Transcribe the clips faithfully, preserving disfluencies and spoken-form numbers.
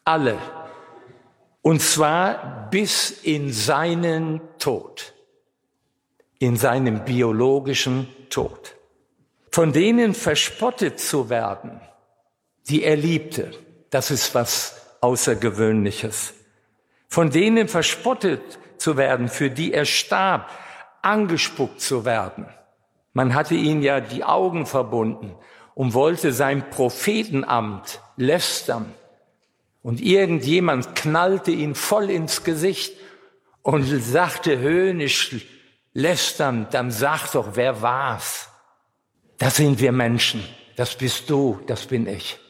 Alle. Und zwar bis in seinen Tod. In seinem biologischen Tod. Von denen verspottet zu werden, die er liebte, das ist was Außergewöhnliches. Von denen verspottet zu werden, für die er starb, angespuckt zu werden. Man hatte ihn ja die Augen verbunden und wollte sein Prophetenamt lästern. Und irgendjemand knallte ihn voll ins Gesicht und sagte höhnisch, lästernd, dann sag doch, wer war's? Das sind wir Menschen, das bist du, das bin ich.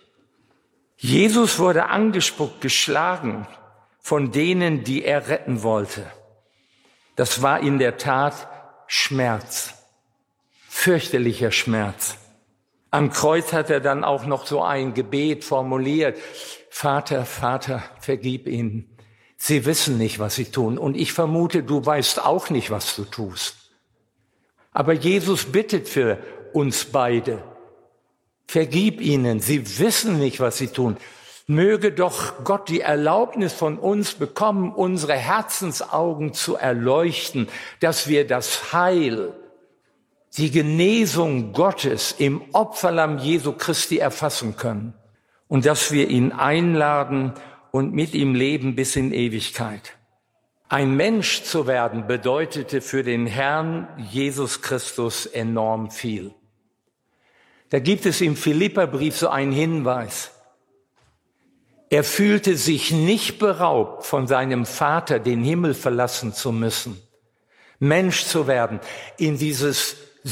Jesus wurde angespuckt, geschlagen von denen, die er retten wollte. Das war in der Tat Schmerz, fürchterlicher Schmerz. Am Kreuz hat er dann auch noch so ein Gebet formuliert. Vater, Vater, vergib ihnen. Sie wissen nicht, was sie tun. Und ich vermute, du weißt auch nicht, was du tust. Aber Jesus bittet für uns beide. Vergib ihnen. Sie wissen nicht, was sie tun. Möge doch Gott die Erlaubnis von uns bekommen, unsere Herzensaugen zu erleuchten, dass wir das Heil, die Genesung Gottes im Opferlamm Jesu Christi erfassen können und dass wir ihn einladen und mit ihm leben bis in Ewigkeit. Ein Mensch zu werden bedeutete für den Herrn Jesus Christus enorm viel. Da gibt es im Philipperbrief so einen Hinweis. Er fühlte sich nicht beraubt, von seinem Vater den Himmel verlassen zu müssen, Mensch zu werden, in dieses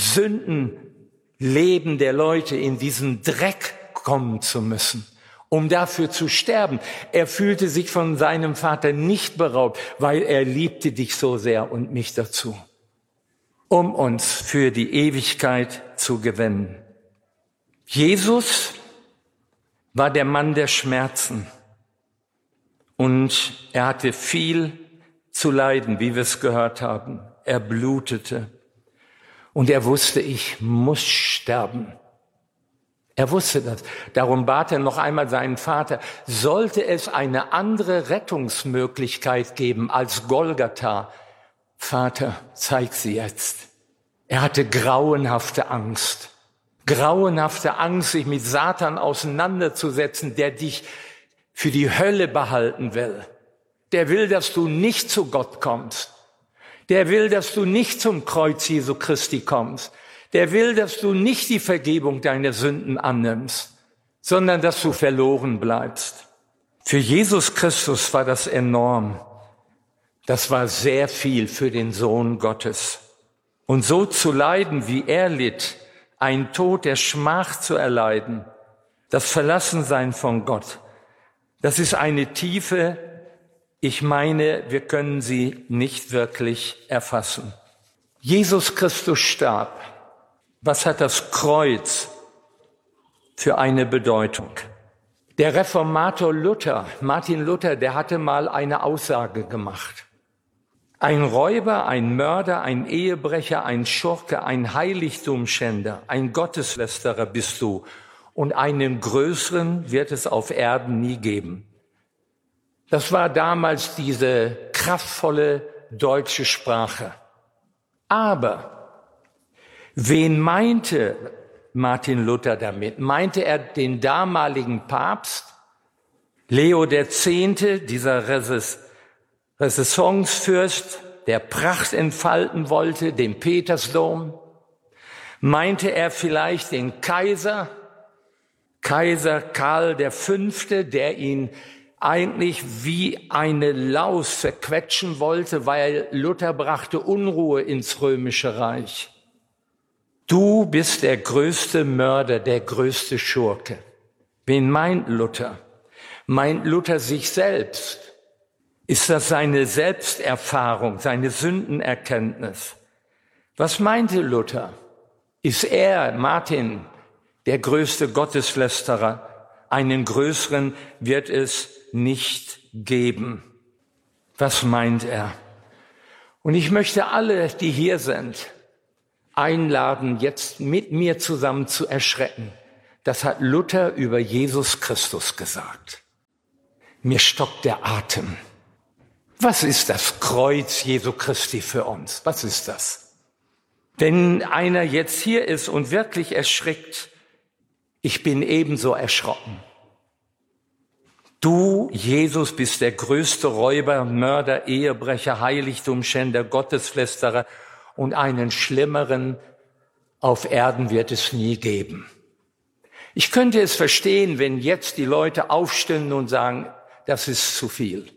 Sündenleben der Leute, in diesen Dreck kommen zu müssen, um dafür zu sterben. Er fühlte sich von seinem Vater nicht beraubt, weil er liebte dich so sehr und mich dazu, um uns für die Ewigkeit zu gewinnen. Jesus war der Mann der Schmerzen und er hatte viel zu leiden, wie wir es gehört haben. Er blutete und er wusste, ich muss sterben. Er wusste das. Darum bat er noch einmal seinen Vater, sollte es eine andere Rettungsmöglichkeit geben als Golgatha, Vater, zeig sie jetzt. Er hatte grauenhafte Angst. Grauenhafte Angst, sich mit Satan auseinanderzusetzen, der dich für die Hölle behalten will. Der will, dass du nicht zu Gott kommst. Der will, dass du nicht zum Kreuz Jesu Christi kommst. Der will, dass du nicht die Vergebung deiner Sünden annimmst, sondern dass du verloren bleibst. Für Jesus Christus war das enorm. Das war sehr viel für den Sohn Gottes. Und so zu leiden, wie er litt, ein Tod der Schmach zu erleiden, das Verlassensein von Gott, das ist eine Tiefe, ich meine, wir können sie nicht wirklich erfassen. Jesus Christus starb. Was hat das Kreuz für eine Bedeutung? Der Reformator Luther, Martin Luther, der hatte mal eine Aussage gemacht. Ein Räuber, ein Mörder, ein Ehebrecher, ein Schurke, ein Heiligtumschänder, ein Gotteslästerer bist du. Und einen größeren wird es auf Erden nie geben. Das war damals diese kraftvolle deutsche Sprache. Aber wen meinte Martin Luther damit? Meinte er den damaligen Papst, Leo der Zehnte, dieser Resist Renaissancefürst, der Pracht entfalten wollte, den Petersdom? Meinte er vielleicht den Kaiser, Kaiser Karl der Fünfte, der ihn eigentlich wie eine Laus verquetschen wollte, weil Luther brachte Unruhe ins Römische Reich? Du bist der größte Mörder, der größte Schurke. Wen meint Luther? Meint Luther sich selbst? Ist das seine Selbsterfahrung, seine Sündenerkenntnis? Was meinte Luther? Ist er, Martin, der größte Gotteslästerer? Einen größeren wird es nicht geben. Was meint er? Und ich möchte alle, die hier sind, einladen, jetzt mit mir zusammen zu erschrecken. Das hat Luther über Jesus Christus gesagt. Mir stockt der Atem. Was ist das Kreuz Jesu Christi für uns? Was ist das? Wenn einer jetzt hier ist und wirklich erschrickt, ich bin ebenso erschrocken. Du, Jesus, bist der größte Räuber, Mörder, Ehebrecher, Heiligtumschänder, Gotteslästerer und einen schlimmeren auf Erden wird es nie geben. Ich könnte es verstehen, wenn jetzt die Leute aufstehen und sagen, das ist zu viel.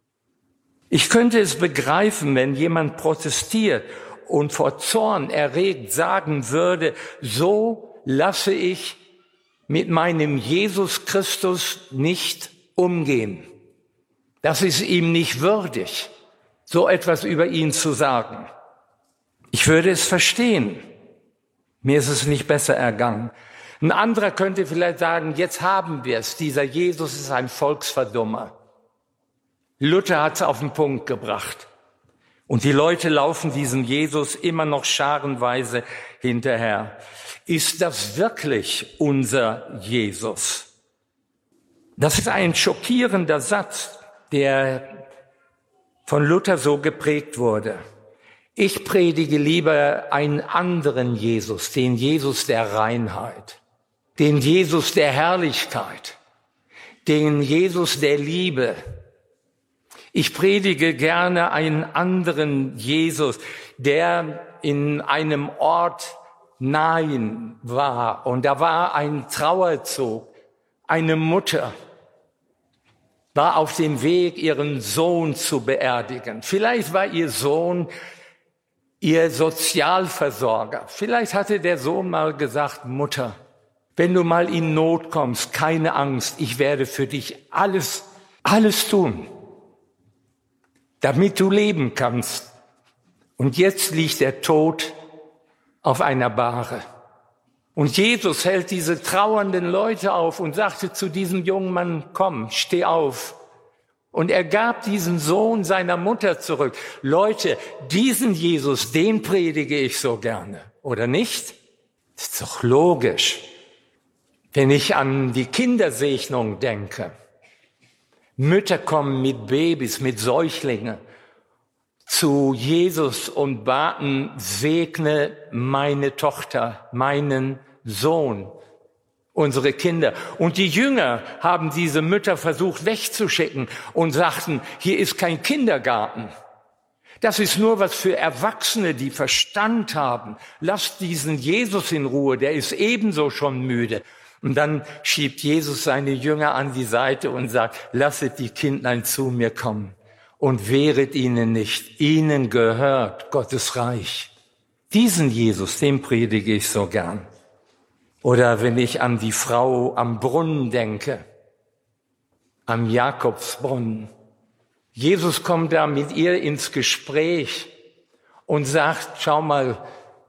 Ich könnte es begreifen, wenn jemand protestiert und vor Zorn erregt sagen würde, so lasse ich mit meinem Jesus Christus nicht umgehen. Das ist ihm nicht würdig, so etwas über ihn zu sagen. Ich würde es verstehen. Mir ist es nicht besser ergangen. Ein anderer könnte vielleicht sagen, jetzt haben wir es. Dieser Jesus ist ein Volksverdummer. Luther hat es auf den Punkt gebracht. Und die Leute laufen diesem Jesus immer noch scharenweise hinterher. Ist das wirklich unser Jesus? Das ist ein schockierender Satz, der von Luther so geprägt wurde. Ich predige lieber einen anderen Jesus, den Jesus der Reinheit, den Jesus der Herrlichkeit, den Jesus der Liebe. Ich predige gerne einen anderen Jesus, der in einem Ort Nain war und da war ein Trauerzug, eine Mutter war auf dem Weg, ihren Sohn zu beerdigen. Vielleicht war ihr Sohn ihr Sozialversorger. Vielleicht hatte der Sohn mal gesagt, Mutter, wenn du mal in Not kommst, keine Angst, ich werde für dich alles, alles tun, damit du leben kannst. Und jetzt liegt der Tod auf einer Bahre. Und Jesus hält diese trauernden Leute auf und sagte zu diesem jungen Mann, komm, steh auf. Und er gab diesen Sohn seiner Mutter zurück. Leute, diesen Jesus, den predige ich so gerne, oder nicht? Das ist doch logisch. Wenn ich an die Kindersegnung denke, Mütter kommen mit Babys, mit Säuglingen zu Jesus und baten, segne meine Tochter, meinen Sohn, unsere Kinder. Und die Jünger haben diese Mütter versucht wegzuschicken und sagten, hier ist kein Kindergarten. Das ist nur was für Erwachsene, die Verstand haben. Lasst diesen Jesus in Ruhe, der ist ebenso schon müde. Und dann schiebt Jesus seine Jünger an die Seite und sagt, lasset die Kindlein zu mir kommen und wehret ihnen nicht. Ihnen gehört Gottes Reich. Diesen Jesus, den predige ich so gern. Oder wenn ich an die Frau am Brunnen denke, am Jakobsbrunnen. Jesus kommt da mit ihr ins Gespräch und sagt, schau mal,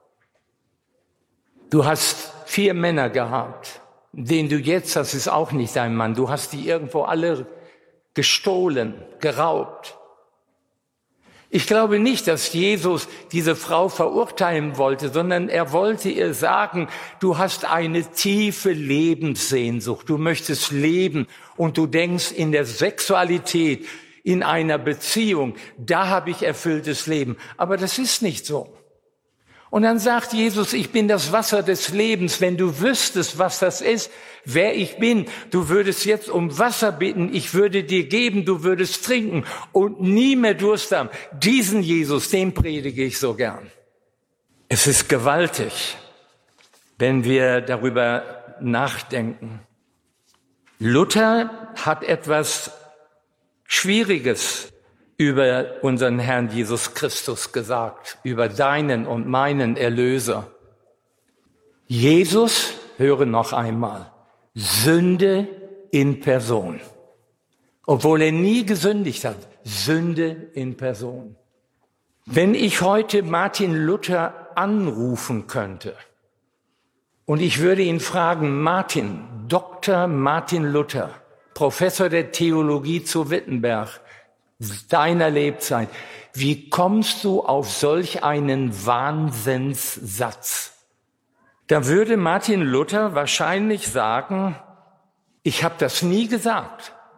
du hast vier Männer gehabt. Den du jetzt hast, ist auch nicht dein Mann. Du hast die irgendwo alle gestohlen, geraubt. Ich glaube nicht, dass Jesus diese Frau verurteilen wollte, sondern er wollte ihr sagen, du hast eine tiefe Lebenssehnsucht, du möchtest leben und du denkst in der Sexualität, in einer Beziehung, da habe ich erfülltes Leben. Aber das ist nicht so. Und dann sagt Jesus, ich bin das Wasser des Lebens. Wenn du wüsstest, was das ist, wer ich bin, du würdest jetzt um Wasser bitten, ich würde dir geben, du würdest trinken und nie mehr Durst haben. Diesen Jesus, den predige ich so gern. Es ist gewaltig, wenn wir darüber nachdenken. Luther hat etwas Schwieriges über unseren Herrn Jesus Christus gesagt, über deinen und meinen Erlöser. Jesus, höre noch einmal, Sünde in Person. Obwohl er nie gesündigt hat, Sünde in Person. Wenn ich heute Martin Luther anrufen könnte und ich würde ihn fragen, Martin, Doktor Martin Luther, Professor der Theologie zu Wittenberg, deiner Lebzeit. Wie kommst du auf solch einen Wahnsinnssatz? Da würde Martin Luther wahrscheinlich sagen, ich habe das nie gesagt.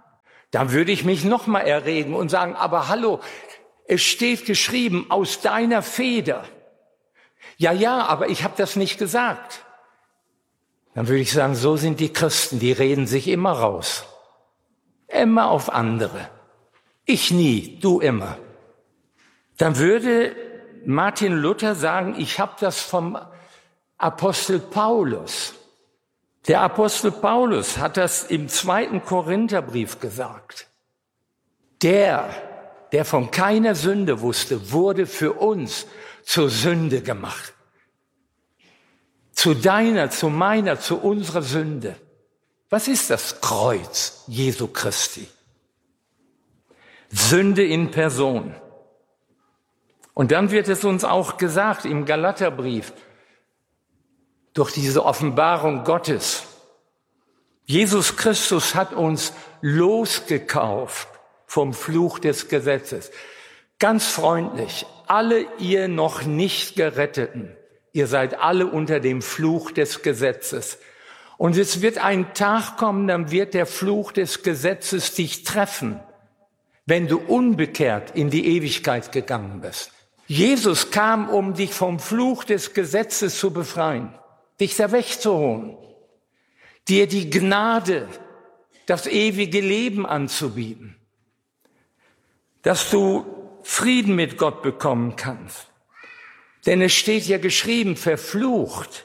Dann würde ich mich noch mal erregen und sagen, aber hallo, es steht geschrieben, aus deiner Feder. Ja, ja, aber ich habe das nicht gesagt. Dann würde ich sagen, so sind die Christen, die reden sich immer raus. Immer auf andere. Ich nie, du immer. Dann würde Martin Luther sagen, ich habe das vom Apostel Paulus. Der Apostel Paulus hat das im zweiten Korintherbrief gesagt. Der, der von keiner Sünde wusste, wurde für uns zur Sünde gemacht. Zu deiner, zu meiner, zu unserer Sünde. Was ist das Kreuz Jesu Christi? Sünde in Person. Und dann wird es uns auch gesagt im Galaterbrief, durch diese Offenbarung Gottes. Jesus Christus hat uns losgekauft vom Fluch des Gesetzes. Ganz freundlich, alle ihr noch nicht Geretteten, ihr seid alle unter dem Fluch des Gesetzes. Und es wird ein Tag kommen, dann wird der Fluch des Gesetzes dich treffen, wenn du unbekehrt in die Ewigkeit gegangen bist. Jesus kam, um dich vom Fluch des Gesetzes zu befreien, dich da wegzuholen, dir die Gnade, das ewige Leben anzubieten, dass du Frieden mit Gott bekommen kannst. Denn es steht ja geschrieben, verflucht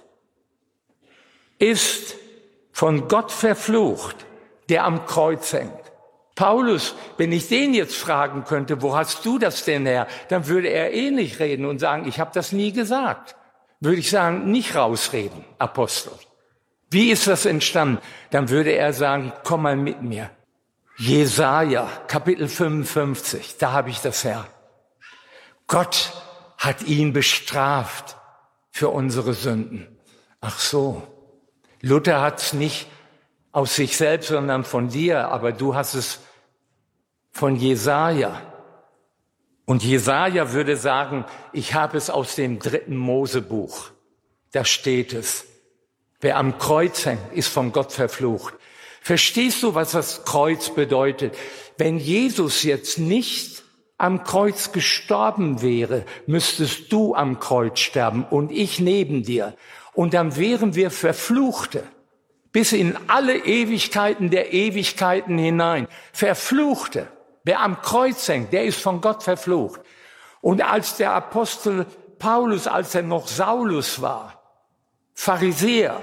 ist von Gott verflucht, der am Kreuz hängt. Paulus, wenn ich den jetzt fragen könnte, wo hast du das denn her, dann würde er ähnlich reden und sagen, ich habe das nie gesagt. Würde ich sagen, nicht rausreden, Apostel. Wie ist das entstanden? Dann würde er sagen, komm mal mit mir. Jesaja, Kapitel fünfundfünfzig, da habe ich das her. Gott hat ihn bestraft für unsere Sünden. Ach so, Luther hat es nicht aus sich selbst, sondern von dir, aber du hast es von Jesaja. Und Jesaja würde sagen, ich habe es aus dem dritten Mosebuch. Da steht es. Wer am Kreuz hängt, ist von Gott verflucht. Verstehst du, was das Kreuz bedeutet? Wenn Jesus jetzt nicht am Kreuz gestorben wäre, müsstest du am Kreuz sterben und ich neben dir. Und dann wären wir Verfluchte. Bis in alle Ewigkeiten der Ewigkeiten hinein. Verfluchte. Wer am Kreuz hängt, der ist von Gott verflucht. Und als der Apostel Paulus, als er noch Saulus war, Pharisäer,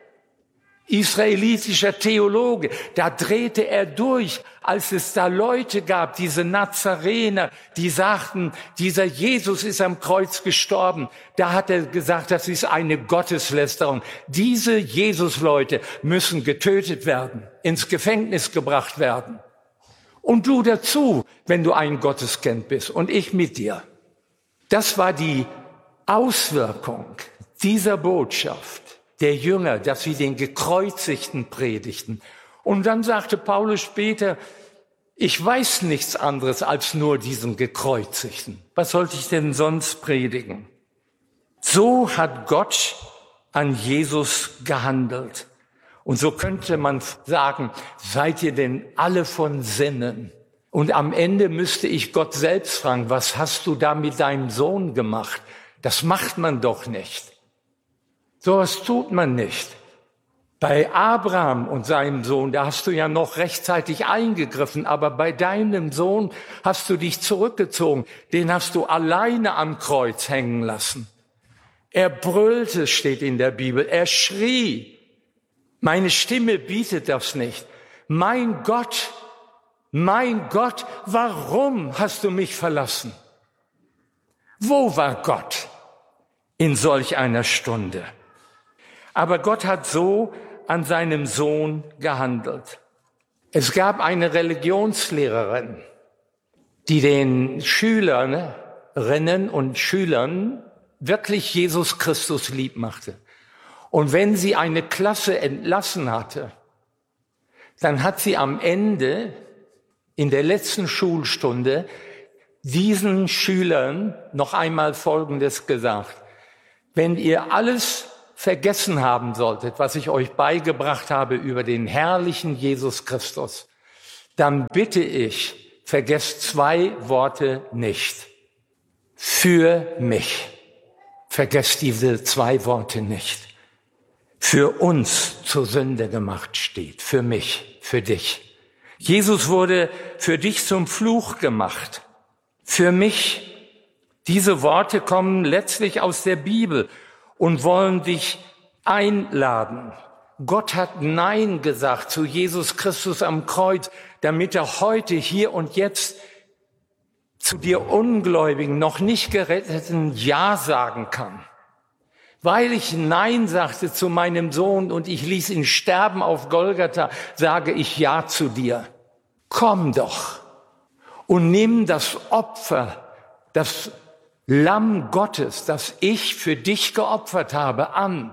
israelitischer Theologe, da drehte er durch, als es da Leute gab, diese Nazarener, die sagten, dieser Jesus ist am Kreuz gestorben. Da hat er gesagt, das ist eine Gotteslästerung. Diese Jesus-Leute müssen getötet werden, ins Gefängnis gebracht werden. Und du dazu, wenn du ein Gotteskind bist und ich mit dir. Das war die Auswirkung dieser Botschaft der Jünger, dass sie den Gekreuzigten predigten. Und dann sagte Paulus später, ich weiß nichts anderes als nur diesen Gekreuzigten. Was sollte ich denn sonst predigen? So hat Gott an Jesus gehandelt. Und so könnte man sagen, seid ihr denn alle von Sinnen? Und am Ende müsste ich Gott selbst fragen, was hast du da mit deinem Sohn gemacht? Das macht man doch nicht. Sowas tut man nicht. Bei Abraham und seinem Sohn, da hast du ja noch rechtzeitig eingegriffen, aber bei deinem Sohn hast du dich zurückgezogen. Den hast du alleine am Kreuz hängen lassen. Er brüllte, steht in der Bibel, er schrie. Meine Stimme bietet das nicht. Mein Gott, mein Gott, warum hast du mich verlassen? Wo war Gott in solch einer Stunde? Aber Gott hat so an seinem Sohn gehandelt. Es gab eine Religionslehrerin, die den Schülerinnen und Schülern wirklich Jesus Christus lieb machte. Und wenn sie eine Klasse entlassen hatte, dann hat sie am Ende, in der letzten Schulstunde, diesen Schülern noch einmal Folgendes gesagt. Wenn ihr alles vergessen haben solltet, was ich euch beigebracht habe über den herrlichen Jesus Christus, dann bitte ich, vergesst zwei Worte nicht. Für mich. Vergesst diese zwei Worte nicht. Für uns zur Sünde gemacht steht. Für mich, für dich. Jesus wurde für dich zum Fluch gemacht. Für mich. Diese Worte kommen letztlich aus der Bibel und wollen dich einladen. Gott hat Nein gesagt zu Jesus Christus am Kreuz, damit er heute, hier und jetzt zu dir Ungläubigen, noch nicht Geretteten Ja sagen kann. Weil ich Nein sagte zu meinem Sohn und ich ließ ihn sterben auf Golgatha, sage ich Ja zu dir. Komm doch und nimm das Opfer, das Lamm Gottes, das ich für dich geopfert habe, an.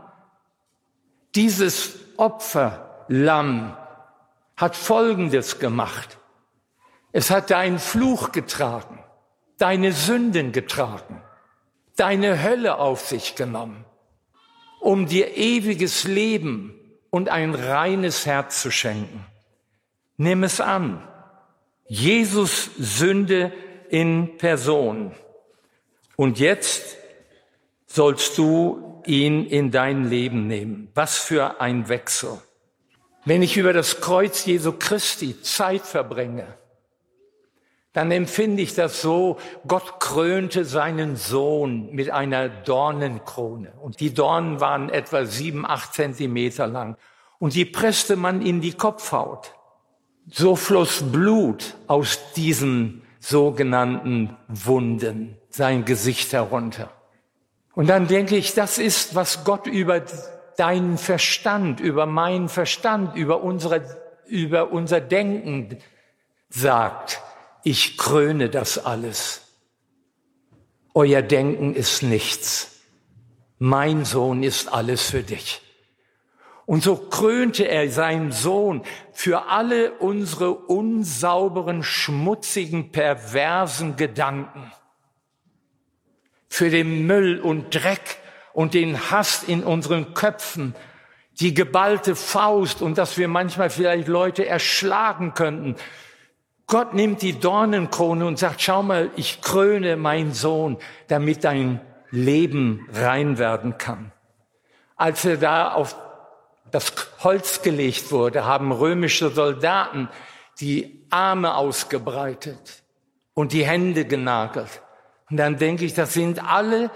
Dieses Opferlamm hat Folgendes gemacht. Es hat deinen Fluch getragen, deine Sünden getragen, deine Hölle auf sich genommen, um dir ewiges Leben und ein reines Herz zu schenken. Nimm es an. Jesus Sünde in Person. Und jetzt sollst du ihn in dein Leben nehmen. Was für ein Wechsel. Wenn ich über das Kreuz Jesu Christi Zeit verbringe, dann empfinde ich das so, Gott krönte seinen Sohn mit einer Dornenkrone. Und die Dornen waren etwa sieben, acht Zentimeter lang. Und die presste man in die Kopfhaut. So floss Blut aus diesen sogenannten Wunden, sein Gesicht herunter. Und dann denke ich, das ist, was Gott über deinen Verstand, über meinen Verstand, über unsere, über unser Denken sagt. Ich kröne das alles. Euer Denken ist nichts. Mein Sohn ist alles für dich. Und so krönte er seinen Sohn für alle unsere unsauberen, schmutzigen, perversen Gedanken. Für den Müll und Dreck und den Hass in unseren Köpfen, die geballte Faust und dass wir manchmal vielleicht Leute erschlagen könnten. Gott nimmt die Dornenkrone und sagt, schau mal, ich kröne meinen Sohn, damit dein Leben rein werden kann. Als er da auf das Holz gelegt wurde, haben römische Soldaten die Arme ausgebreitet und die Hände genagelt. Und dann denke ich, das sind alle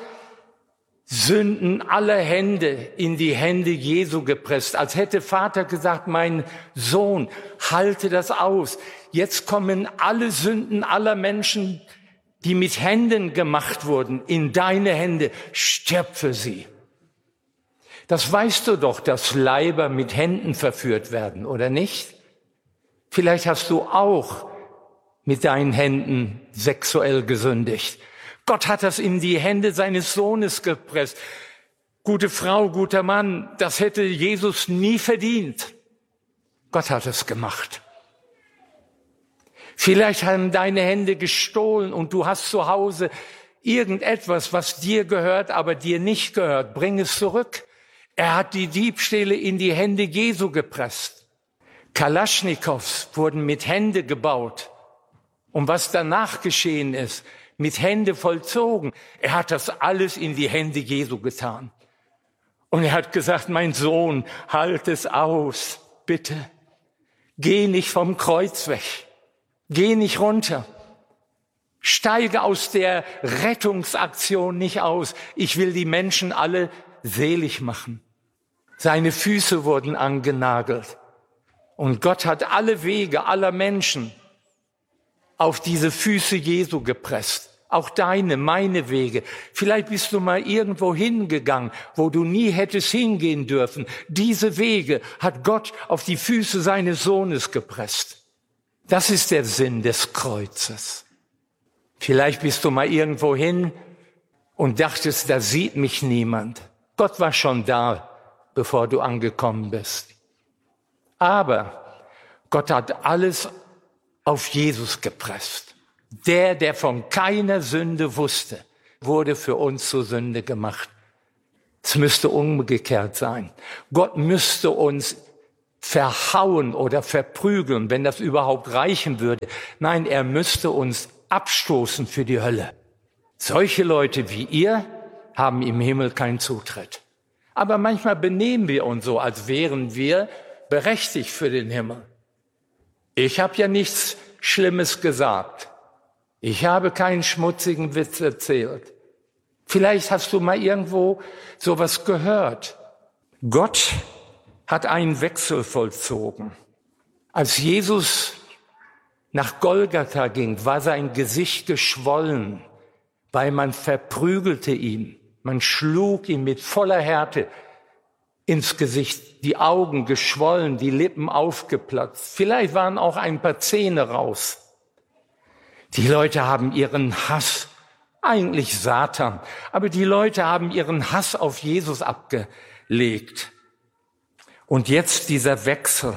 Sünden aller Hände in die Hände Jesu gepresst. Als hätte Vater gesagt, mein Sohn, halte das aus. Jetzt kommen alle Sünden aller Menschen, die mit Händen gemacht wurden, in deine Hände. Stirb für sie. Das weißt du doch, dass Leiber mit Händen verführt werden, oder nicht? Vielleicht hast du auch mit deinen Händen sexuell gesündigt. Gott hat das in die Hände seines Sohnes gepresst. Gute Frau, guter Mann, das hätte Jesus nie verdient. Gott hat es gemacht. Vielleicht haben deine Hände gestohlen und du hast zu Hause irgendetwas, was dir gehört, aber dir nicht gehört. Bring es zurück. Er hat die Diebstähle in die Hände Jesu gepresst. Kalaschnikows wurden mit Hände gebaut. Und was danach geschehen ist, mit Hände vollzogen. Er hat das alles in die Hände Jesu getan. Und er hat gesagt, mein Sohn, halt es aus, bitte. Geh nicht vom Kreuz weg. Geh nicht runter. Steige aus der Rettungsaktion nicht aus. Ich will die Menschen alle selig machen. Seine Füße wurden angenagelt. Und Gott hat alle Wege aller Menschen auf diese Füße Jesu gepresst. Auch deine, meine Wege. Vielleicht bist du mal irgendwo hingegangen, wo du nie hättest hingehen dürfen. Diese Wege hat Gott auf die Füße seines Sohnes gepresst. Das ist der Sinn des Kreuzes. Vielleicht bist du mal irgendwo hin und dachtest, da sieht mich niemand. Gott war schon da, bevor du angekommen bist. Aber Gott hat alles auf Jesus gepresst. Der, der von keiner Sünde wusste, wurde für uns zur Sünde gemacht. Es müsste umgekehrt sein. Gott müsste uns verhauen oder verprügeln, wenn das überhaupt reichen würde. Nein, er müsste uns abstoßen für die Hölle. Solche Leute wie ihr haben im Himmel keinen Zutritt. Aber manchmal benehmen wir uns so, als wären wir berechtigt für den Himmel. Ich habe ja nichts Schlimmes gesagt. Ich habe keinen schmutzigen Witz erzählt. Vielleicht hast du mal irgendwo sowas gehört. Gott hat einen Wechsel vollzogen. Als Jesus nach Golgatha ging, war sein Gesicht geschwollen, weil man verprügelte ihn. Man schlug ihn mit voller Härte ins Gesicht, die Augen geschwollen, die Lippen aufgeplatzt. Vielleicht waren auch ein paar Zähne raus. Die Leute haben ihren Hass, eigentlich Satan, aber die Leute haben ihren Hass auf Jesus abgelegt. Und jetzt dieser Wechsel.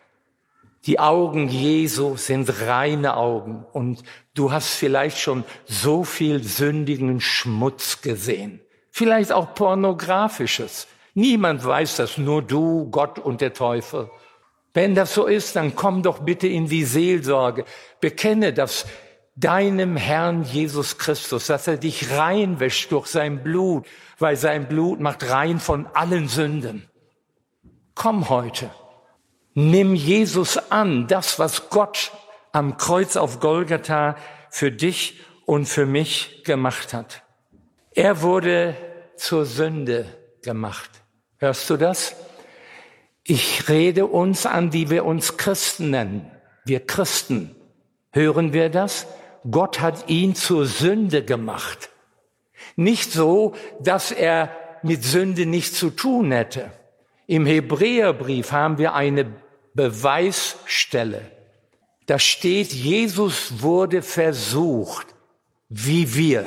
Die Augen Jesu sind reine Augen und du hast vielleicht schon so viel sündigen Schmutz gesehen. Vielleicht auch pornografisches. Niemand weiß das, nur du, Gott und der Teufel. Wenn das so ist, dann komm doch bitte in die Seelsorge. Bekenne das deinem Herrn Jesus Christus, dass er dich reinwäscht durch sein Blut, weil sein Blut macht rein von allen Sünden. Komm heute, nimm Jesus an, das, was Gott am Kreuz auf Golgatha für dich und für mich gemacht hat. Er wurde zur Sünde gemacht. Hörst du das? Ich rede uns an, die wir uns Christen nennen. Wir Christen. Hören wir das? Gott hat ihn zur Sünde gemacht. Nicht so, dass er mit Sünde nichts zu tun hätte. Im Hebräerbrief haben wir eine Beweisstelle. Da steht, Jesus wurde versucht, wie wir.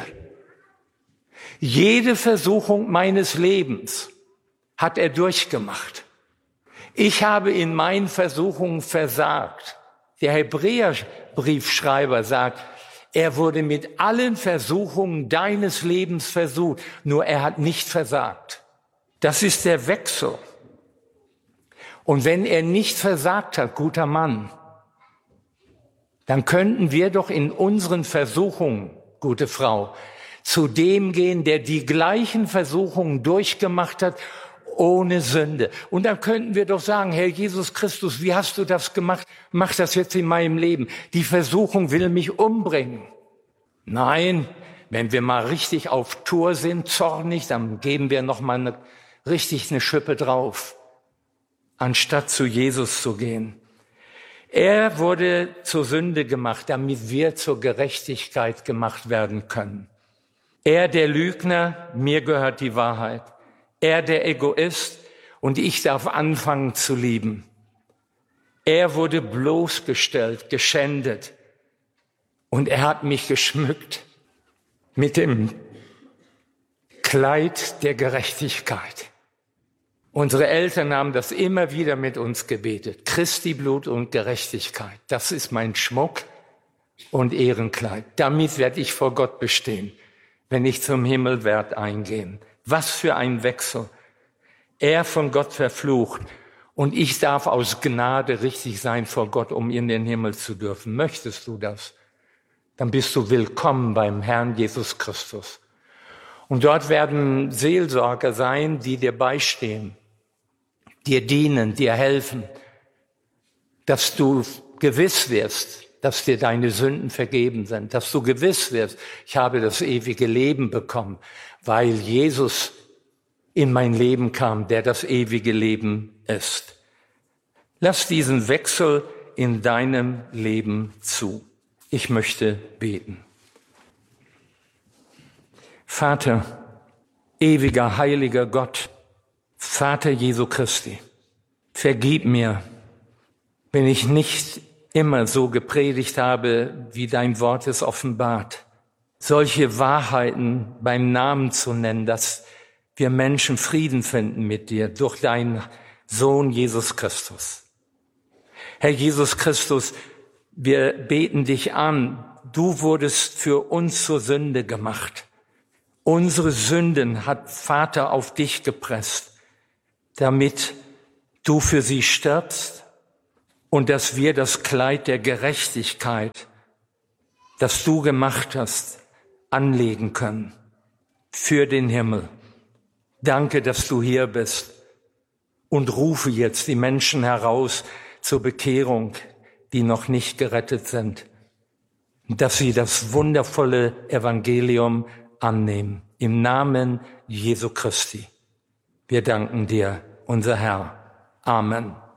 Jede Versuchung meines Lebens hat er durchgemacht. Ich habe in meinen Versuchungen versagt. Der Hebräerbriefschreiber sagt, er wurde mit allen Versuchungen deines Lebens versucht, nur er hat nicht versagt. Das ist der Wechsel. Und wenn er nicht versagt hat, guter Mann, dann könnten wir doch in unseren Versuchungen, gute Frau, zu dem gehen, der die gleichen Versuchungen durchgemacht hat, ohne Sünde. Und dann könnten wir doch sagen, Herr Jesus Christus, wie hast du das gemacht? Mach das jetzt in meinem Leben. Die Versuchung will mich umbringen. Nein, wenn wir mal richtig auf Tour sind, zornig, dann geben wir noch mal eine, richtig eine Schippe drauf, anstatt zu Jesus zu gehen. Er wurde zur Sünde gemacht, damit wir zur Gerechtigkeit gemacht werden können. Er, der Lügner, mir gehört die Wahrheit. Er, der Egoist, und ich darf anfangen zu lieben. Er wurde bloßgestellt, geschändet. Und er hat mich geschmückt mit dem Kleid der Gerechtigkeit. Unsere Eltern haben das immer wieder mit uns gebetet. Christi Blut und Gerechtigkeit. Das ist mein Schmuck und Ehrenkleid. Damit werde ich vor Gott bestehen, wenn ich zum Himmel werde eingehen. Was für ein Wechsel. Er von Gott verflucht und ich darf aus Gnade richtig sein vor Gott, um in den Himmel zu dürfen. Möchtest du das? Dann bist du willkommen beim Herrn Jesus Christus. Und dort werden Seelsorger sein, die dir beistehen, dir dienen, dir helfen, dass du gewiss wirst, dass dir deine Sünden vergeben sind, dass du gewiss wirst, ich habe das ewige Leben bekommen, weil Jesus in mein Leben kam, der das ewige Leben ist. Lass diesen Wechsel in deinem Leben zu. Ich möchte beten. Vater, ewiger, heiliger Gott, Vater Jesu Christi, vergib mir, wenn ich nicht immer so gepredigt habe, wie dein Wort es offenbart. Solche Wahrheiten beim Namen zu nennen, dass wir Menschen Frieden finden mit dir durch deinen Sohn Jesus Christus. Herr Jesus Christus, wir beten dich an. Du wurdest für uns zur Sünde gemacht. Unsere Sünden hat Vater auf dich gepresst, damit du für sie stirbst und dass wir das Kleid der Gerechtigkeit, das du gemacht hast, anlegen können für den Himmel. Danke, dass du hier bist und rufe jetzt die Menschen heraus zur Bekehrung, die noch nicht gerettet sind, dass sie das wundervolle Evangelium annehmen. Im Namen Jesu Christi. Wir danken dir, unser Herr. Amen.